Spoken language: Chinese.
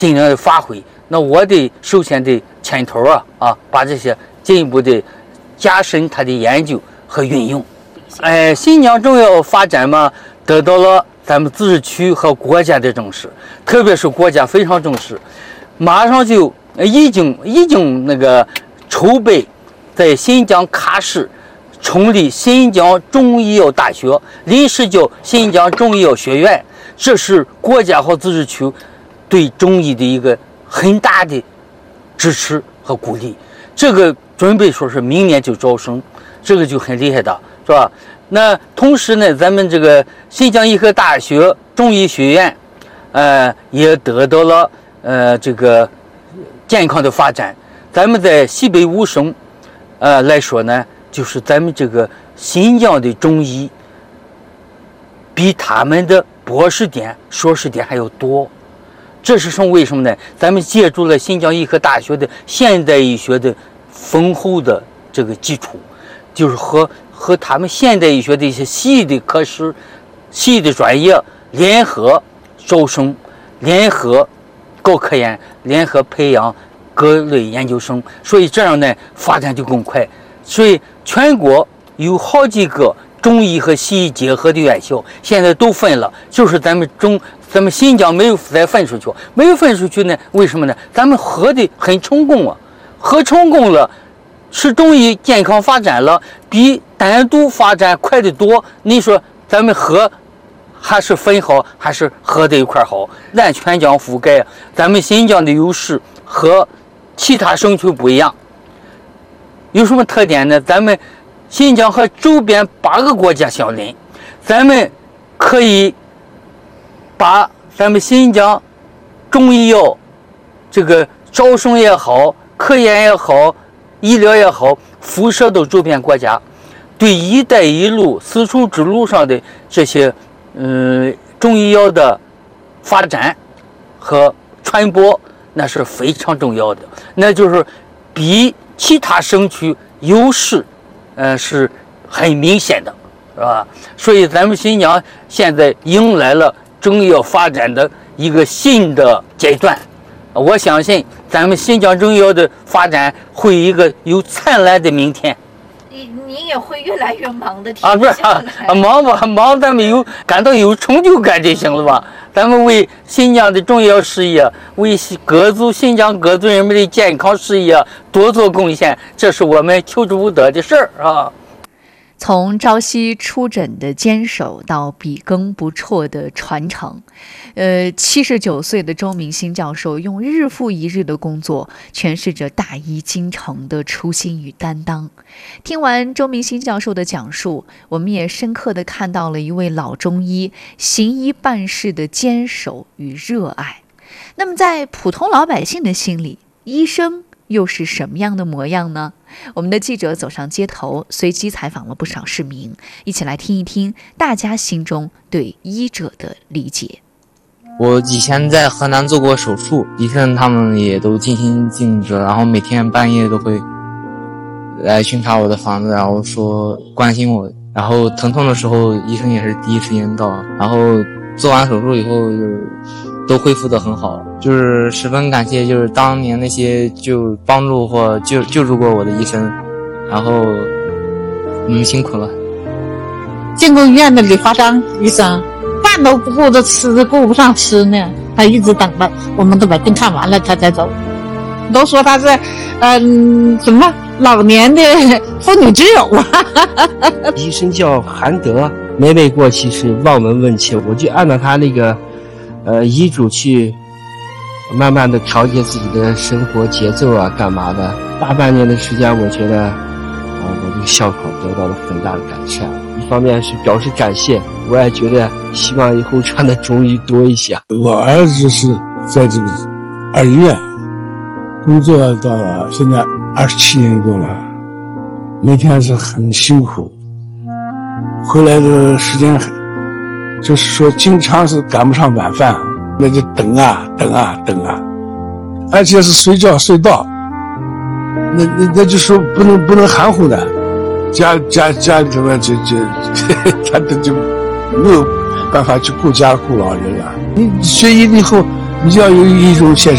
尽量的发挥。那我得首先得牵头把这些进一步的加深它的研究和运用。新疆重要发展嘛，得到了咱们自治区和国家的重视，特别是国家非常重视，马上就已经那个筹备在新疆喀什成立新疆中医药大学，临时叫新疆中医药学院。这是国家和自治区对中医的一个很大的支持和鼓励。这个准备说是明年就招生，这个就很厉害的，是吧？那同时呢，咱们这个新疆医科大学中医学院，也得到了这个健康的发展。咱们在西北五省，来说呢，就是咱们这个新疆的中医，比他们的博士点、硕士点还要多。这是为什么呢？咱们借助了新疆医科大学的现代医学的丰厚的这个基础，就是和他们现代医学的一些西医的科室、西医的专业联合招生，联合搞科研，联合培养各类研究生，所以这样呢发展就更快。所以全国有好几个中医和西医结合的院校，现在都分了，就是咱们新疆没有再分出去，没有分出去呢？为什么呢？咱们合的很成功啊，合成功了，使中医健康发展了，比单独发展快得多。你说咱们合还是分好，还是合在一块好？咱全疆覆盖，咱们新疆的优势和其他省区不一样。有什么特点呢？咱们新疆和周边8个国家相邻，咱们可以把咱们新疆中医药这个招生也好，科研也好，医疗也好，辐射到周边国家，对一带一路丝绸之路上的这些中医药的发展和传播，那是非常重要的，那就是比其他省区优势是很明显的，是吧？所以咱们新疆现在迎来了中医药发展的一个新的阶段，我相信咱们新疆中医药的发展会一个有灿烂的明天。 你也会越来越忙的， 不是忙吧？忙，咱们感到有成就感就行了吧？咱们为新疆的中医药事业，为新疆各族人民的健康事业多做贡献，这是我们求之不得的事儿啊。 从朝夕出诊的坚守到笔耕不辍的传承，79岁的周明星教授用日复一日的工作诠释着大医精诚的初心与担当。听完周明星教授的讲述，我们也深刻地看到了一位老中医行医办事的坚守与热爱。那么在普通老百姓的心里，医生又是什么样的模样呢？我们的记者走上街头，随机采访了不少市民，一起来听一听大家心中对医者的理解。 我以前在河南做过手术，医生他们也都尽心尽职，然后每天半夜都会来巡查我的房子，然后说关心我，然后疼痛的时候医生也是第一时间到，然后做完手术以后都恢复得很好，就是十分感谢就是当年那些就帮助或救助过我的医生，然后辛苦了。 建工医院的李华章医生饭都不顾着吃，顾不上吃呢，他一直等着，我们都把病看完了他才走。都说他是什么老年的妇女之友啊。 医生叫韩德，每每过期是望闻问切，我就按照他那个医嘱去慢慢的调节自己的生活节奏啊，干嘛的。大半年的时间，我觉得我这个校考得到了很大的改善。一方面是表示感谢，我也觉得希望以后传的中医多一些。 我儿子是在这个2医院工作到现在27年多了，每天是很辛苦，回来的时间就是说经常是赶不上晚饭，那就等啊，而且是随叫随到，那就说不能含糊的，家里头面就他就没有办法去顾家顾老人了。你学医以后，你就要有一种现实